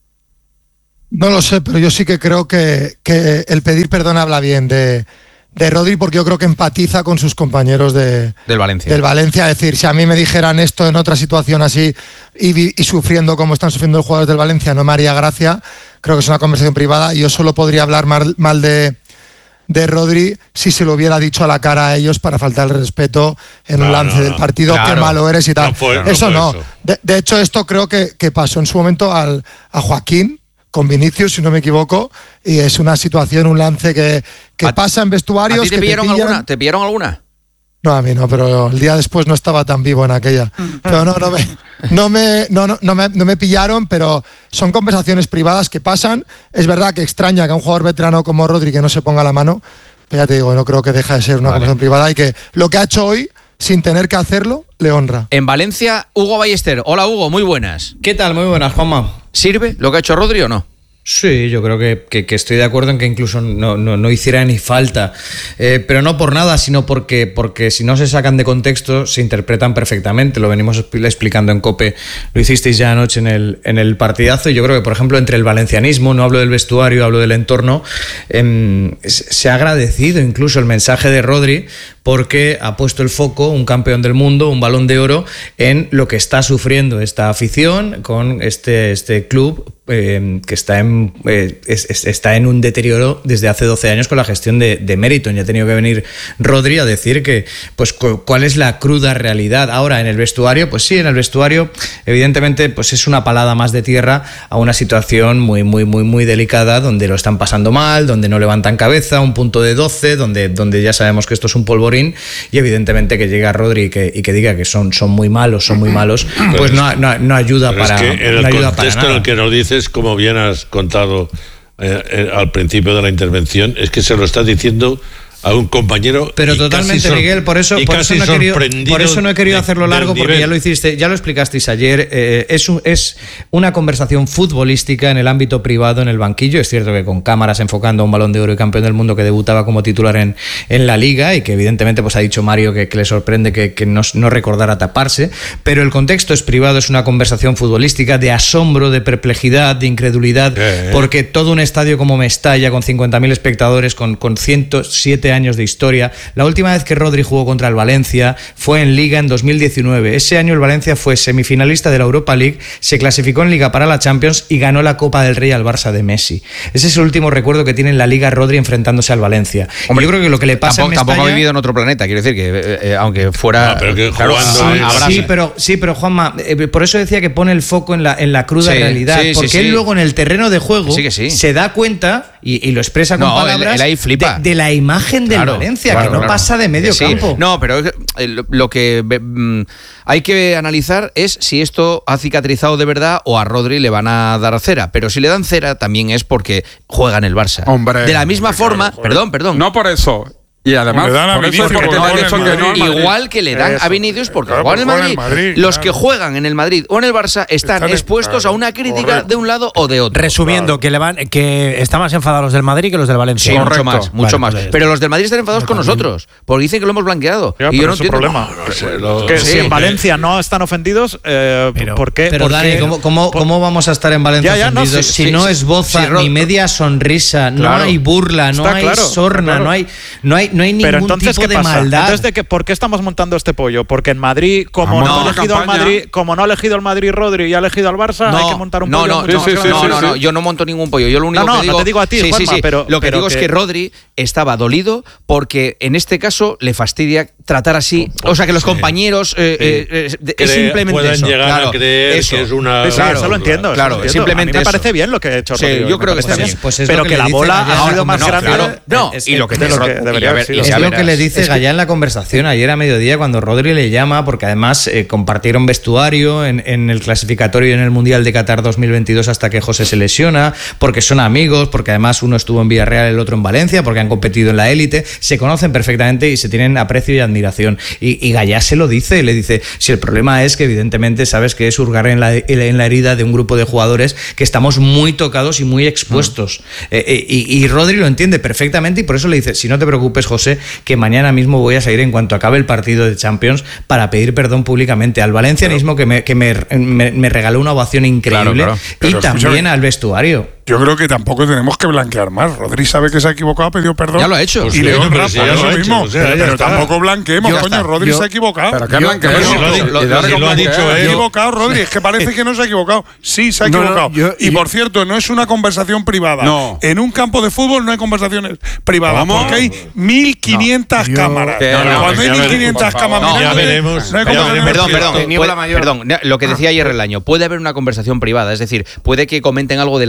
O: No lo sé, pero yo sí que creo que, que el pedir perdón habla bien de, de Rodri, porque yo creo que empatiza con sus compañeros de,
C: Del Valencia.
O: del Valencia. Es decir, si a mí me dijeran esto en otra situación así y, vi- y sufriendo como están sufriendo los jugadores del Valencia, no me haría gracia. Creo que es una conversación privada y yo solo podría hablar mal, mal de, de Rodri si se lo hubiera dicho a la cara a ellos para faltar el respeto en un
H: No,
O: lance
H: no,
O: del
H: no.
O: partido,
C: Claro.
O: qué malo eres y tal.
H: No fue- no
O: eso
H: fue
O: no.
H: eso.
O: De, de hecho, esto creo que, que pasó en su momento al, a Joaquín con Vinicius, si no me equivoco, y es una situación, un lance que, que
C: ¿A-
O: pasa en
C: ¿A
O: vestuarios.
C: ti te
O: que
C: pillaron
O: pillan.
C: alguna? ¿Te pillaron alguna?
O: No, a mí no, pero el día después no estaba tan vivo en aquella. Pero no, no me, no me, no, no, no me, no me pillaron, pero son conversaciones privadas que pasan. Es verdad que extraña que a un jugador veterano como Rodri que no se ponga la mano, pero ya te digo, no creo que deja de ser una vale. conversación privada y que lo que ha hecho hoy, sin tener que hacerlo, le honra.
C: En Valencia, Hugo Ballester. Hola Hugo, muy buenas.
P: ¿Qué tal? Muy buenas, Juanma.
C: ¿Sirve lo que ha hecho Rodri o no?
P: Sí, yo creo que, que, que estoy de acuerdo en que incluso no, no, no hiciera ni falta, eh, pero no por nada, sino porque, porque si no se sacan de contexto se interpretan perfectamente. Lo venimos explicando en COPE, lo hicisteis ya anoche en el, en el partidazo, y yo creo que, por ejemplo, entre el valencianismo, no hablo del vestuario, hablo del entorno, eh, se ha agradecido incluso el mensaje de Rodri, porque ha puesto el foco, un campeón del mundo, un Balón de Oro, en lo que está sufriendo esta afición con este, este club eh, que está en, eh, es, es, está en un deterioro desde hace doce años con la gestión de, de Meriton. Ya ha tenido que venir Rodri a decir que, pues, cu- cuál es la cruda realidad. Ahora, en el vestuario, pues sí, en el vestuario, evidentemente, pues es una palada más de tierra a una situación muy, muy, muy, muy delicada, donde lo están pasando mal, donde no levantan cabeza, un punto de doce, donde, donde ya sabemos que esto es un polvorín. Y evidentemente que llega Rodri y que, y que diga que son, son muy malos, son muy malos, pues no, no, no ayuda
H: Pero
P: para,
H: es que en
P: no
H: el
P: ayuda para
H: contexto
P: nada.
H: en el que nos dices, como bien has contado eh, eh, al principio de la intervención, es que se lo estás diciendo a un compañero.
P: Pero totalmente, sor- Miguel, por eso, por eso, no he querido, por eso no he querido hacerlo largo, porque ya lo hiciste, ya lo explicasteis ayer. Eh, es, un, es una conversación futbolística en el ámbito privado, en el banquillo. Es cierto que con cámaras enfocando a un Balón de Oro y campeón del mundo que debutaba como titular en, en la Liga, y que evidentemente pues ha dicho Mario que, que le sorprende que, que no, no recordara taparse, pero el contexto es privado, es una conversación futbolística de asombro, de perplejidad, de incredulidad, eh, eh. porque todo un estadio como Mestalla, con cincuenta mil espectadores, con, con ciento siete años de historia. La última vez que Rodri jugó contra el Valencia fue en Liga en dos mil diecinueve. Ese año el Valencia fue semifinalista de la Europa League, se clasificó en Liga para la Champions y ganó la Copa del Rey al Barça de Messi. Ese es el último recuerdo que tiene en la Liga Rodri enfrentándose al Valencia.
C: Hombre,
P: yo creo que lo que le pasa
C: tampoco,
P: en Mestalla,
C: tampoco ha vivido en otro planeta, quiero decir que eh, eh, aunque fuera
H: no, pero que
C: claro,
H: jugando
P: sí, sí, pero, sí, pero Juanma, eh, por eso decía que pone el foco en la, en la cruda
C: sí,
P: realidad,
C: sí,
P: porque
C: sí,
P: él
C: sí.
P: luego en el terreno de juego
C: sí que sí.
P: se da cuenta y, y lo expresa con
C: no,
P: palabras
C: él, él ahí flipa.
P: De, de la imagen del
C: claro,
P: Valencia,
C: claro,
P: que no
C: claro.
P: pasa de medio
C: sí.
P: campo.
C: No, pero lo, lo que mm, hay que analizar es si esto ha cicatrizado de verdad o a Rodri le van a dar cera. Pero si le dan cera también es porque juega en el Barça.
E: Hombre,
C: de la misma
E: hombre,
C: forma,
E: claro,
C: perdón, perdón.
E: No por eso. Y además,
D: le dan a
E: por eso
D: Vinicius
E: porque
D: porque
E: no ha
D: juega
E: dicho
D: en
E: que
D: el
E: no.
D: Madrid.
E: al Madrid.
C: Igual que le dan
D: Eso.
C: a Vinicius porque
D: Claro,
C: juegan en el
D: porque
C: Madrid.
D: juega en el Madrid,
C: Los
D: claro.
C: que juegan en el Madrid o en el Barça están,
D: Están
C: expuestos
D: claro,
C: a una crítica
D: correcto.
C: de un lado o de otro.
J: Resumiendo, que, le van, que están más enfadados los del Madrid que los del Valencia.
C: Sí,
E: Correcto.
C: mucho más, mucho
J: Vale,
C: más.
J: pues,
C: Pero los del Madrid están enfadados con nosotros, porque dicen que lo hemos blanqueado.
G: Ya,
C: y
G: pero
C: yo no
G: es su
C: entiendo.
G: problema.
H: No sé, lo-
G: Que
C: Sí.
G: si en Valencia no están ofendidos, eh,
J: Pero-
G: ¿por qué?
P: Pero
G: por
P: Dani,
G: qué-
P: ¿cómo, cómo,
G: por-
P: cómo vamos a estar en Valencia
G: Ya, ya, no,
P: ofendidos
G: sí,
P: si
C: sí,
P: no
C: sí,
P: es boza,
C: sí, Rod-
P: ni media sonrisa, no
C: Claro.
P: hay burla, no
G: Está
P: hay
G: claro,
P: sorna,
G: está claro.
P: no hay, no hay, no hay ningún
G: Pero entonces,
P: tipo
G: ¿qué
P: de
G: pasa?
P: maldad?
G: Entonces, ¿de qué, ¿por qué estamos montando este pollo? Porque en Madrid, como
E: Vamos
G: no,
E: a
G: ha
E: la
G: elegido al
E: campaña.
G: Madrid, como no ha elegido al Madrid Rodri y ha elegido al Barça, hay que montar un
C: no,
G: pollo
C: no,
G: mucho
C: no,
G: más
E: sí, sí,
G: grande.
C: no,
E: sí,
C: no,
E: sí.
C: no, yo no monto ningún pollo. Yo lo único
G: No, no,
C: que digo,
G: no te digo a ti,
C: sí,
G: Juanma,
C: sí, sí.
G: pero-
C: lo que
G: pero
C: digo es
G: que-
C: que Rodri estaba dolido porque en este caso le fastidia tratar así, o sea que los
H: Sí.
C: compañeros eh, eh, eh, de- es
H: Cre-
C: simplemente
H: puedan
C: eso.
H: llegar
C: claro,
H: a creer
C: eso.
H: que es una.
G: Sí, sí,
C: Claro,
G: eso lo entiendo. eso
C: claro,
G: lo entiendo.
C: simplemente
G: a mí me
C: eso.
G: parece bien lo que ha hecho
C: Sí,
G: Rodri.
C: yo
G: me
C: creo que
G: parece
C: está
G: bien.
C: bien.
P: Pues es
G: pero
P: lo
G: que,
P: que
G: la
P: le
G: bola
P: dicen
G: ha
P: allá,
G: sido más
C: no,
G: grande.
C: claro, no,
P: es-
C: y lo que
G: de
C: dice
G: lo que
C: Rod-
G: debería
C: y a
G: haber
C: ver,
G: sido.
C: y
P: Es
C: a
P: lo
C: ver,
P: que le dice
C: es que-
P: Gallá en la conversación ayer a mediodía cuando Rodri le llama, porque además eh, compartieron vestuario en, en el clasificatorio y en el Mundial de Qatar dos mil veintidós hasta que José se lesiona, porque son amigos, porque además uno estuvo en Villarreal, el otro en Valencia, porque han competido en la élite, se conocen perfectamente y se tienen aprecio y admiración. Y, y Gallá se lo dice, le dice, si el problema es que evidentemente sabes que es hurgar en la, en la herida de un grupo de jugadores que estamos muy tocados y muy expuestos. Mm. Eh, eh, y, y Rodri lo entiende perfectamente y por eso le dice, si no te preocupes, José, que mañana mismo voy a salir en cuanto acabe el partido de Champions para pedir perdón públicamente al valencianismo, que me, que me, me, me regaló una ovación increíble,
C: Claro, claro.
D: Pero
P: y también
D: escúchame.
P: al vestuario.
D: Yo creo que tampoco tenemos que blanquear más. Rodri sabe que se ha equivocado, ha pedido perdón.
C: Ya lo ha hecho.
D: Y
H: Pues
D: le
H: sí,
D: honra
H: pero si
D: por
H: ya lo
D: eso
H: ha hecho,
D: mismo.
H: o sea,
D: pero
H: ya está.
D: tampoco blanqueemos,
C: Yo-
D: coño. Rodri
C: yo-
D: se ha equivocado.
E: Pero qué
C: Yo-
E: blanqueo.
C: yo-
H: si lo ha di-
C: lo-
H: lo-
C: lo-
H: si lo ha dicho
D: Se ha
H: él.
D: equivocado, Rodri. Es que parece que no se ha equivocado. Sí, se ha
J: No, no,
D: equivocado.
J: yo-
D: y
J: yo-
D: por cierto, no es una conversación privada.
E: No.
D: En un campo de fútbol no hay conversaciones privadas.
E: ¿Cómo?
D: Porque hay mil quinientas
J: No,
D: cámaras.
E: yo-
C: No, no,
D: Cuando hay
H: ya
D: mil
H: veremos,
D: quinientas
E: por
D: cámaras
E: favor.
H: Ya
D: mirándote,
H: veremos,
D: no hay
H: ya
D: conversaciones
H: veremos.
C: Perdón,
D: privadas.
C: perdón,
I: Niebla
C: puede-
I: mayor.
C: perdón, lo que decía ayer el año, puede haber una conversación privada, es decir, puede que comenten algo de la vida privada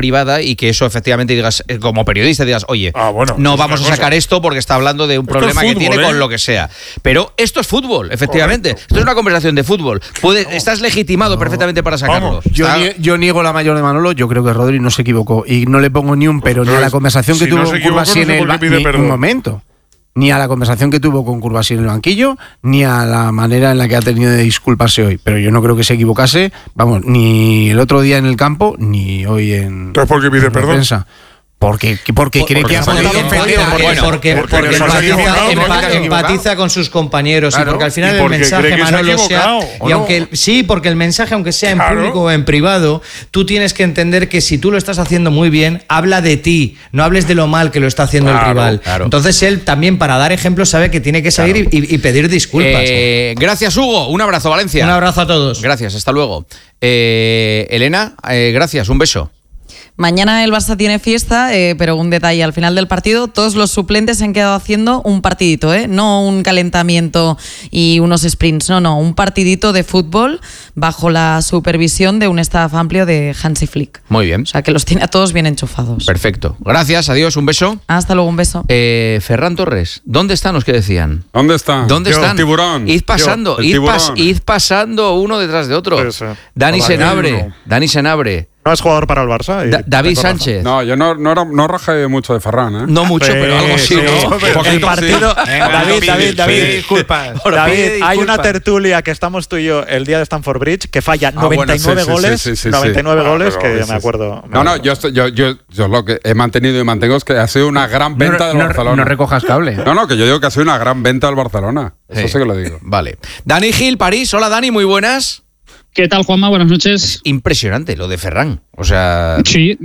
C: privada y que eso efectivamente digas, eh, como periodista, digas, oye,
D: Ah, bueno,
C: no
D: es
C: vamos a
D: una
C: sacar
D: cosa.
C: esto porque está hablando de un
D: Esto es
C: problema que
D: fútbol,
C: tiene
D: ¿eh?
C: con lo que sea. Pero esto es fútbol, efectivamente. Esto es una conversación de fútbol. Puede, estás legitimado perfectamente para sacarlo.
I: Yo,
C: Está-
I: nie- yo niego la mayor de Manolo, yo creo que Rodri no se equivocó y no le pongo ni un pero ni a la conversación que
D: si
I: tuvo
D: no se
I: con
D: equivocó,
I: Curvasi
D: no
I: en
D: sé
I: el
D: por qué
I: ba-
D: pide
I: ni-
D: perdón.
I: un momento. Ni a la conversación que tuvo con Curvasi en el banquillo, ni a la manera en la que ha tenido de disculparse hoy. Pero yo no creo que se equivocase, vamos, ni el otro día en el campo, ni hoy en,
D: Entonces, ¿por qué pide
I: en la
D: perdón?
I: prensa. Porque, porque cree que ha podido defender a
P: Porque,
I: alguien.
P: porque,
I: Porque
P: porque
I: se ha
P: empatiza,
I: equivocado,
P: empa-
I: porque se ha
P: empatiza
I: equivocado.
P: con sus compañeros
I: Claro.
P: y porque al final
D: Y
P: el
D: porque
P: mensaje,
D: cree que se ha
P: Manolo, sea
D: equivocado, ¿o
P: y
D: no?
P: aunque el- sí, porque el mensaje, aunque sea en
D: Claro.
P: público o en privado, tú tienes que entender que si tú lo estás haciendo muy bien, habla de ti, no hables de lo mal que lo está haciendo
C: Claro,
P: el rival.
C: claro.
P: Entonces él también, para dar ejemplo, sabe que tiene que salir y, y- y pedir disculpas.
C: Eh, gracias, Hugo. Un abrazo, Valencia.
P: Un abrazo a todos.
C: Gracias, hasta luego. Eh, Elena, eh, gracias, un beso.
F: Mañana el Barça tiene fiesta, eh, pero un detalle, al final del partido todos los suplentes se han quedado haciendo un partidito, ¿eh? No un calentamiento y unos sprints, no, no, un partidito de fútbol bajo la supervisión de un staff amplio de Hansi Flick.
C: Muy bien.
F: O sea, que los tiene a todos bien enchufados.
C: Perfecto. Gracias, adiós, un beso.
F: Hasta luego, un beso.
C: Eh, Ferran Torres, ¿dónde están los que decían?
E: ¿Dónde están?
C: ¿Dónde
E: Yo,
C: están?
E: el tiburón.
C: Id pasando,
E: Yo, el
C: id, pas-
E: tiburón.
C: id pasando uno detrás de otro.
G: Sí, sí.
C: Dani
G: Hola,
C: Senabre,
G: uno.
C: Dani Senabre.
G: No es jugador para el Barça. y
C: Da- David
G: tengo razón.
C: Sánchez.
E: No, yo no, no, era- no rajé mucho de Ferran, ¿eh?
C: No mucho, pero algo sí.
G: Sí,
C: ¿no?
G: sí.
E: Un poquito
G: El partido.
E: sí.
G: David,
E: Pide-
G: David, David.
E: pide
I: disculpas.
G: David,
I: Pide
G: hay una
I: disculpas.
G: tertulia que estamos tú y yo el día de Stamford Bridge que falla
E: Ah, bueno,
G: noventa y nueve
E: sí, sí,
G: goles.
E: sí, sí, sí,
G: noventa y nueve
E: sí.
G: goles
E: Ah,
G: que
E: pero
G: me acuerdo.
E: No, no, yo, estoy- yo, yo, yo lo que he mantenido y mantengo es que ha sido una gran venta del
I: no,
E: Barcelona.
I: no recojas cable.
E: No, no, que yo digo que ha sido una gran venta del Barcelona. Eso
C: Sí.
E: sí que lo digo.
C: Vale. Dani Gil, París. Hola, Dani, muy buenas.
Q: ¿Qué tal, Juanma? Buenas noches.
C: Impresionante lo de Ferran. O sea,
Q: Sí,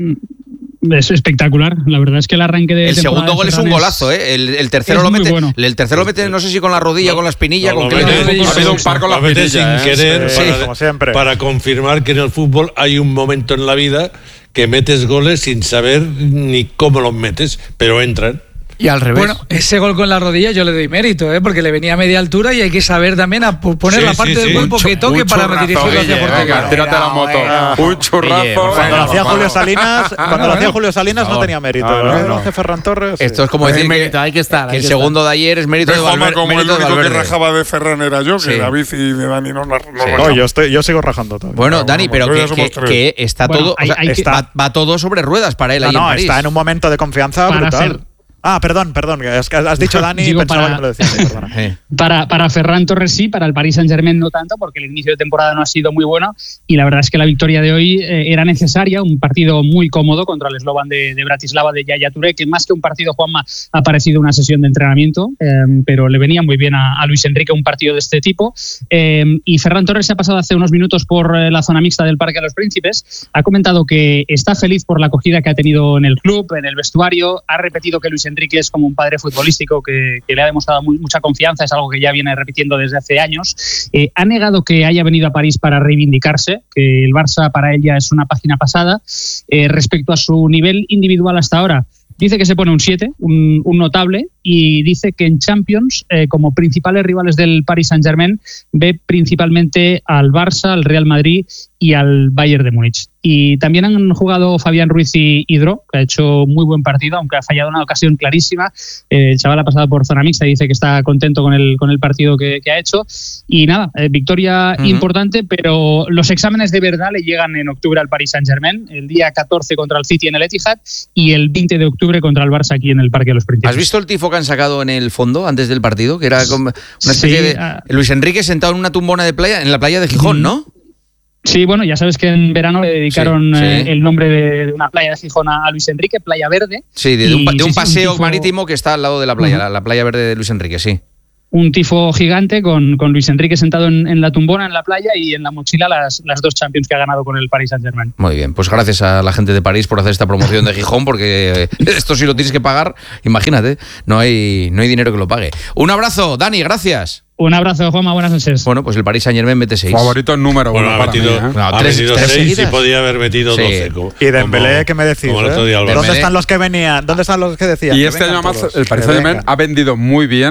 Q: es espectacular. La verdad es que el arranque de
C: el
Q: temporada
C: segundo
Q: de
C: gol es un
Q: Ferran
C: golazo, ¿eh? El, el tercero
Q: es
C: lo
Q: muy
C: mete.
Q: bueno.
C: El tercero lo mete, no sé si con la rodilla, con la espinilla,
H: No,
C: con
H: lo
C: qué.
H: mete-
E: Ha habido un par con la
H: lo mete sin
E: espinilla, ¿eh?
H: querer
G: Sí,
H: para,
G: como siempre.
H: para confirmar que en el fútbol hay un momento en la vida que metes goles sin saber ni cómo los metes, pero entran.
I: Y al revés.
L: Bueno, ese gol con la rodilla yo le doy mérito, ¿eh? Porque le venía a media altura y hay que saber también a po- poner
H: Sí,
L: la parte
H: sí,
L: del
H: sí.
L: cuerpo
H: Un
L: que
H: chu-
L: toque
E: un
L: para
E: churrazo,
L: dirigirlo hacia
E: Guille,
L: portería.
E: venga, tírate la moto. Un churrazo.
C: Guille, por favor.
G: Cuando lo hacía
E: Vamos.
G: Julio Salinas, cuando lo hacía Julio Salinas
C: Por
G: no
C: favor.
G: tenía mérito.
E: No, no,
G: ¿eh?
E: no.
G: Lo hace Ferran Torres.
C: Esto es como
I: Hay
C: decir que,
I: mérito, hay que estar,
C: que
I: hay
C: el
I: que
C: segundo de ayer es mérito de
D: Juanma,
C: Valverde.
D: como el
C: mérito de
D: único que
C: Valverde.
D: rajaba de Ferran era yo, que
C: Sí.
D: David y de Dani no, la- no
C: Sí.
G: No, yo, estoy, yo sigo rajando todo.
C: Bueno, Dani,
D: bueno,
C: pero
D: pues
C: que,
D: ya somos
C: que-
D: tres.
C: que está
Q: Bueno,
C: todo,
Q: hay-
C: o sea,
Q: hay que-
C: va, va todo sobre ruedas para él
G: No,
C: ahí en
G: no,
C: París.
G: está en un momento de confianza
Q: Para
G: brutal.
Q: ser-
G: Ah, perdón, perdón. Es que has dicho Dani y
Q: Digo,
G: pensaba
Q: para-
G: que me lo decías. sí, perdona.
C: Sí.
Q: Para, para Ferran Torres sí, para el Paris Saint-Germain no tanto, porque el inicio de temporada no ha sido muy bueno y la verdad es que la victoria de hoy eh, era necesaria, un partido muy cómodo contra el Slovan de, de Bratislava de Yaya Touré, que más que un partido, Juanma, ha parecido una sesión de entrenamiento, eh, pero le venía muy bien a, a Luis Enrique un partido de este tipo. Eh, y Ferran Torres se ha pasado hace unos minutos por eh, la zona mixta del Parque de los Príncipes, ha comentado que está feliz por la acogida que ha tenido en el club, en el vestuario, ha repetido que Luis Enrique es como un padre futbolístico que, que le ha demostrado muy, mucha confianza, es algo que ya viene repitiendo desde hace años. Eh, ha negado que haya venido a París para reivindicarse, que el Barça para ella es una página pasada. Eh, respecto a su nivel individual hasta ahora, dice que se pone un siete, un, un notable, y dice que en Champions, eh, como principales rivales del Paris Saint-Germain, ve principalmente al Barça, al Real Madrid y al Bayern de Múnich. Y también han jugado Fabián Ruiz y Hidro, que ha hecho muy buen partido, aunque ha fallado una ocasión clarísima. Eh, el chaval ha pasado por zona mixta y dice que está contento con el, con el partido que, que ha hecho. Y nada, eh, victoria
C: Ujú.
Q: importante, pero los exámenes de verdad le llegan en octubre al Paris Saint-Germain, el día catorce contra el City en el Etihad y el veinte de octubre contra el Barça aquí en el Parque de los Príncipes.
C: ¿Has visto el tifo que han sacado en el fondo antes del partido? Que era como una especie
Q: Sí,
C: de.
Q: ah.
C: Luis Enrique sentado en una tumbona de playa, en la playa de Gijón, ¿no?
Q: Sí, bueno, ya sabes que en verano le dedicaron
C: Sí, sí.
Q: eh, el nombre de, de una playa de Gijón a, a Luis Enrique, Playa Verde.
C: Sí, de, de un, pa-
Q: Y
C: de un
Q: sí, sí,
C: paseo
Q: tifo-
C: marítimo que está al lado de la playa,
Q: Ujú.
C: la, la playa verde de Luis Enrique, sí.
Q: Un tifo gigante con, con Luis Enrique sentado en, en la tumbona, en la playa, y en la mochila las, las dos Champions que ha ganado con el Paris Saint-Germain.
C: Muy bien, pues gracias a la gente de París por hacer esta promoción de Gijón, porque eh, esto si lo tienes que pagar, imagínate, no hay, no hay dinero que lo pague. Un abrazo, Dani, gracias.
Q: Un abrazo, Juanma, buenas noches.
C: Bueno, pues el Paris Saint-Germain mete seis.
E: Favorito número
H: Bueno,
E: uno
H: ha
E: para
H: metido,
E: mí, ¿eh?
C: No,
H: ha
C: tres-
H: metido
C: tres
H: seis y
C: seguidas.
H: podía haber metido
C: Sí.
H: doce. Como,
G: Y Dembélé,
H: como-
G: ¿qué me decís?
H: como el otro
G: eh?
H: día Álvaro.
G: ¿Dónde
C: Dembélé.
G: están los que venían? ¿Dónde están los que decían?
E: Y
G: Que
E: este
G: vengan
E: año más
G: todos,
E: el Paris
G: que
E: Saint-Germain
G: vengan.
E: ha vendido muy bien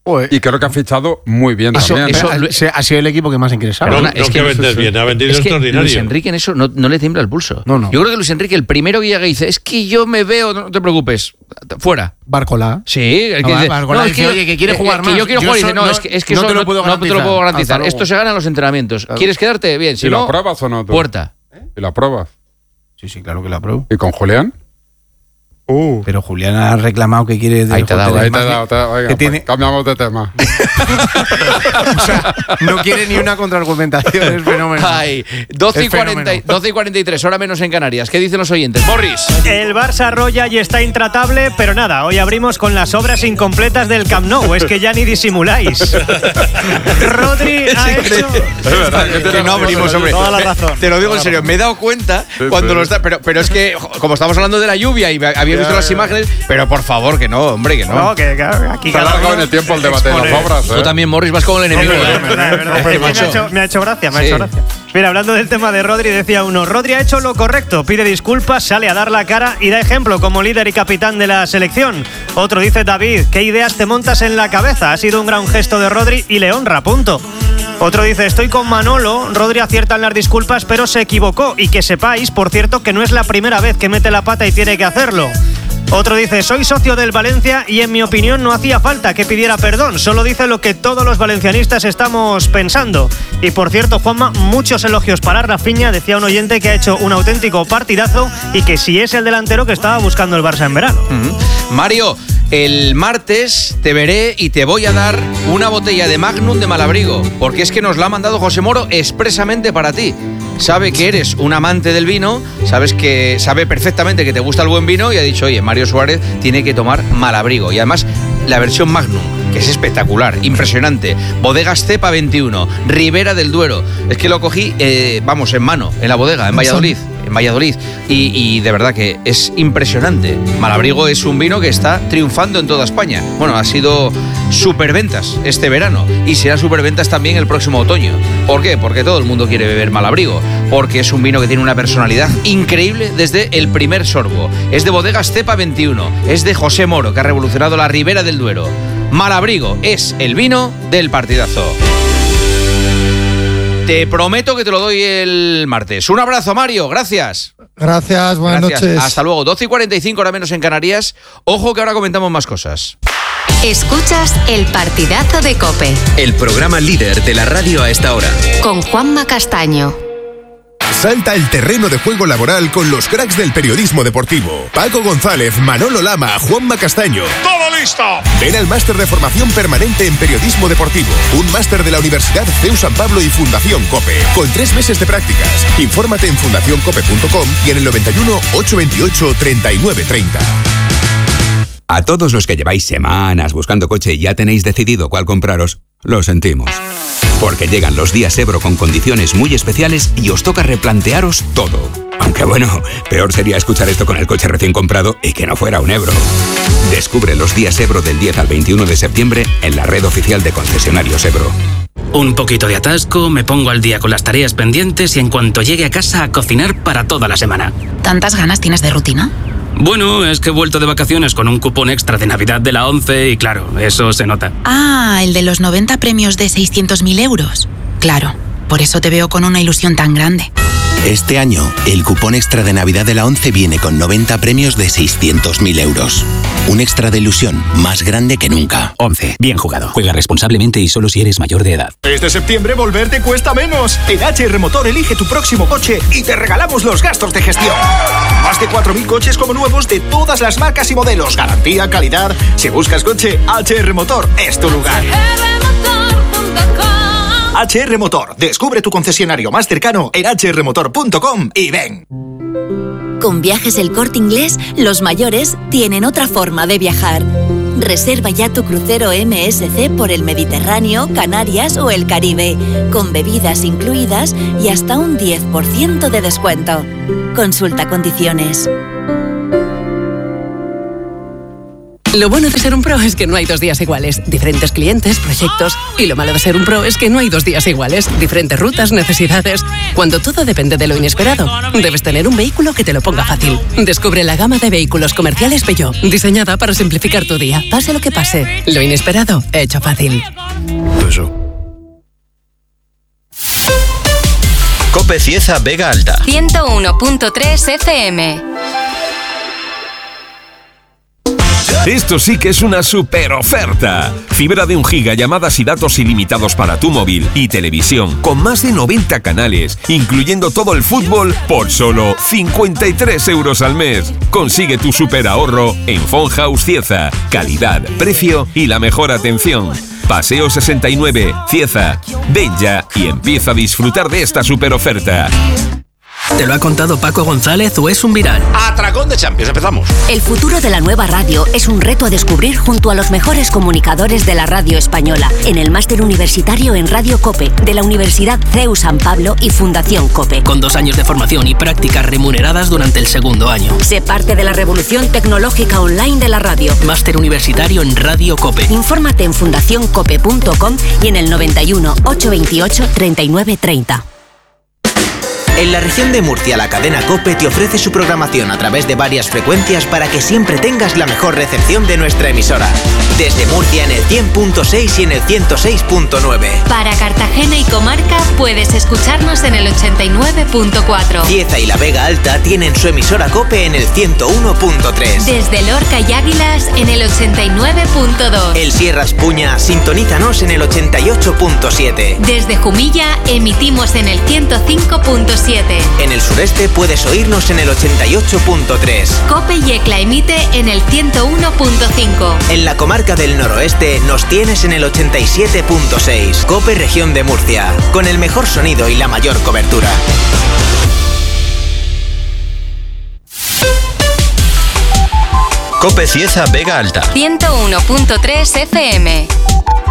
E: Y creo que ha fichado muy bien
I: Eso-
E: también.
I: eso-
E: ¿eh?
I: ha sido el equipo que más ha ingresado.
H: No, no que vender bien, ha vendido
C: es que
H: extraordinario.
C: Luis Enrique en eso no, no le tiembla el pulso.
I: No, no.
C: Yo creo que Luis Enrique, el primero que llega y dice, es que yo me veo, no te preocupes, fuera.
I: Barcola.
C: Sí, el que
I: Ah,
C: dice,
I: Barcola
C: no, es
I: dice,
C: que,
I: oye, que quiere
C: eh,
I: jugar
C: eh, que
I: más.
C: yo quiero
I: Yo
C: jugar y
I: eso
C: dice, no,
I: no-
C: es que, es que
I: no
C: eso
I: te lo puedo
C: no te lo
I: garantizar.
C: puedo
I: Hasta
C: garantizar.
I: luego.
C: Esto se gana en los entrenamientos.
I: Claro.
C: ¿Quieres quedarte? Bien, si
E: ¿Y lo
C: no,
E: apruebas o no tú?
C: puerta.
E: ¿Y lo apruebas?
I: Sí, sí, claro que la apruebo.
E: ¿Y con Julián?
I: Uh. Pero Julián ha reclamado que quiere... de
C: Ahí te ha dado,
I: hoteles
E: Ahí te
I: más-
E: he dado, te he dado. Oiga,
I: que
E: pues,
I: tiene-
E: cambiamos de tema.
I: O sea, no quiere ni una contraargumentación, es fenómeno.
C: Ay, doce y,
I: Es fenómeno.
C: cuarenta, doce y cuarenta y tres, hora menos en Canarias. ¿Qué dicen los oyentes? Morris.
R: El Barça arrolla y está intratable, pero nada, hoy abrimos con las obras incompletas del Camp Nou, es que ya ni disimuláis. Rodri ha hecho...
E: Es verdad que,
C: Que no abrimos, hombre.
R: Toda la razón.
C: Te lo digo en serio, me he dado cuenta
E: Sí,
C: cuando
E: sí.
C: lo está. Pero, pero es que, jo, como estamos hablando de la lluvia y había visto
E: Ya,
C: las
E: ya.
C: imágenes, pero por favor, que no, hombre, que no.
R: No, que, que aquí
E: Se ha
R: cada
E: alargado
R: uno
E: en el tiempo el debate de las
R: expone.
E: obras.
C: Tú
E: ¿eh?
C: también, Morris, vas como el enemigo.
R: Es
C: ¿eh?
R: verdad, es verdad.
C: Es que,
R: Es que me, ha
C: macho,
R: hecho, me ha hecho gracia, me ha
C: Sí.
R: hecho gracia. Mira, hablando del tema de Rodri, decía uno, Rodri ha hecho lo correcto, pide disculpas, sale a dar la cara y da ejemplo como líder y capitán de la selección. Otro dice, David, ¿qué ideas te montas en la cabeza? Ha sido un gran gesto de Rodri y le honra, punto. Otro dice, estoy con Manolo, Rodri acierta en las disculpas, pero se equivocó. Y que sepáis, por cierto, que no es la primera vez que mete la pata y tiene que hacerlo. Otro dice, soy socio del Valencia y en mi opinión no hacía falta que pidiera perdón, solo dice lo que todos los valencianistas estamos pensando. Y por cierto, Juanma, muchos elogios para Rafinha, decía un oyente que ha hecho un auténtico partidazo y que si es el delantero que estaba buscando el Barça en verano.
C: Ujú. Mario, el martes te veré y te voy a dar una botella de Magnum de Malabrigo, porque es que nos la ha mandado José Moro expresamente para ti. Sabe que eres un amante del vino, sabes que sabe perfectamente que te gusta el buen vino y ha dicho, oye, Mario Suárez tiene que tomar Malabrigo. Y además, la versión Magnum, que es espectacular, impresionante. Bodegas Cepa veintiuno, Ribera del Duero. Es que lo cogí, eh, vamos, en mano, en la bodega, en Valladolid. En Valladolid. Y, y de verdad que es impresionante. Malabrigo es un vino que está triunfando en toda España. Bueno, ha sido superventas este verano y será superventas también el próximo otoño. ¿Por qué? Porque todo el mundo quiere beber Malabrigo. Porque es un vino que tiene una personalidad increíble desde el primer sorbo. Es de Bodegas Cepa veintiuno. Es de José Moro, que ha revolucionado la Ribera del Duero. Malabrigo es el vino del partidazo. Te prometo que te lo doy el martes. Un abrazo, Mario. Gracias.
O: Gracias, buenas
C: Gracias.
O: noches.
C: Hasta luego. doce y cuarenta y cinco, hora menos en Canarias. Ojo que ahora comentamos más cosas.
A: Escuchas el partidazo de COPE
B: El programa líder de la radio a esta hora.
A: con Juanma Castaño.
S: Salta el terreno de juego laboral con los cracks del periodismo deportivo. Paco González, Manolo Lama, Juanma Castaño.
D: ¡Todo listo!
S: Ven al máster de formación permanente en periodismo deportivo. Un máster de la Universidad C E U San Pablo y Fundación COPE. Con tres meses de prácticas. Infórmate en fundación cope punto com y en el noventa y uno, ochocientos veintiocho, treinta y nueve treinta.
T: A todos los que lleváis semanas buscando coche y ya tenéis decidido cuál compraros, lo sentimos. Porque llegan los días Ebro con condiciones muy especiales y os toca replantearos todo. Aunque bueno, peor sería escuchar esto con el coche recién comprado y que no fuera un Ebro. Descubre los días Ebro del diez al veintiuno de septiembre en la red oficial de concesionarios Ebro.
U: Un poquito de atasco, me pongo al día con las tareas pendientes y en cuanto llegue a casa a cocinar para toda la semana.
V: ¿Tantas ganas tienes de rutina?
U: Bueno, es que he vuelto de vacaciones con un cupón extra de Navidad de la ONCE y claro, eso se nota.
V: Ah, el de los noventa premios de seiscientos mil euros. Claro, por eso te veo con una ilusión tan grande.
W: Este año, el cupón extra de Navidad de la ONCE viene con noventa premios de seiscientos mil euros. Un extra de ilusión más grande que nunca.
U: ONCE, bien jugado. Juega responsablemente y solo si eres mayor de edad.
X: Este septiembre volverte cuesta menos. En H R Motor elige tu próximo coche y te regalamos los gastos de gestión. Más de cuatro mil coches como nuevos de todas las marcas y modelos. Garantía, calidad. Si buscas coche, H R Motor es tu lugar. H R Motor. Descubre tu concesionario más cercano en h r motor punto com y ven.
Y: Con Viajes El Corte Inglés, los mayores tienen otra forma de viajar. Reserva ya tu crucero M S C por el Mediterráneo, Canarias o el Caribe, con bebidas incluidas y hasta un diez por ciento de descuento. Consulta condiciones.
J: Lo bueno de ser un pro es que no hay dos días iguales. Diferentes clientes, proyectos. Y lo malo de ser un pro es que no hay dos días iguales. Diferentes rutas, necesidades. Cuando todo depende de lo inesperado, debes tener un vehículo que te lo ponga fácil. Descubre la gama de vehículos comerciales Peugeot, diseñada para simplificar tu día. Pase lo que pase. Lo inesperado, hecho fácil.
B: Peugeot. Cope Cieza Vega Alta.
A: ciento uno punto tres F M.
K: Esto sí que es una super oferta. Fibra de un giga, llamadas y datos ilimitados para tu móvil y televisión, con más de noventa canales, incluyendo todo el fútbol, por solo cincuenta y tres euros al mes. Consigue tu super ahorro en Phone House Cieza. Calidad, precio y la mejor atención. Paseo sesenta y nueve, Cieza. Ven ya y empieza a disfrutar de esta super oferta.
U: ¿Te lo ha contado Paco González o es un viral?
M: Atracón de Champions, empezamos.
Y: El futuro de la nueva radio es un reto a descubrir junto a los mejores comunicadores de la radio española en el máster universitario en Radio COPE de la Universidad C E U San Pablo y Fundación COPE.
U: Con dos años de formación y prácticas remuneradas durante el segundo año.
Y: Sé parte de la revolución tecnológica online de la radio.
U: Máster universitario en Radio COPE.
Y: Infórmate en fundación cope punto com y en el noventa y uno, ochocientos veintiocho, treinta y nueve treinta.
N: En la región de Murcia, la cadena COPE te ofrece su programación a través de varias frecuencias para que siempre tengas la mejor recepción de nuestra emisora. Desde Murcia en el cien punto seis y en el ciento seis punto nueve.
A: Para Cartagena y comarca puedes escucharnos en el ochenta y nueve punto cuatro.
N: Cieza y la Vega Alta tienen su emisora COPE en el ciento uno punto tres.
A: Desde Lorca y Águilas en el ochenta y nueve punto dos.
N: El Sierras Puña, sintonízanos en el ochenta y ocho punto siete.
A: Desde Jumilla emitimos en el ciento cinco punto siete.
N: En el sureste puedes oírnos en el ochenta y ocho punto tres.
A: COPE Yecla emite en el ciento uno punto cinco.
N: En la comarca del noroeste nos tienes en el ochenta y siete punto seis. COPE Región de Murcia, con el mejor sonido y la mayor cobertura.
B: Cope Cieza Vega Alta.
A: ciento uno punto tres F M.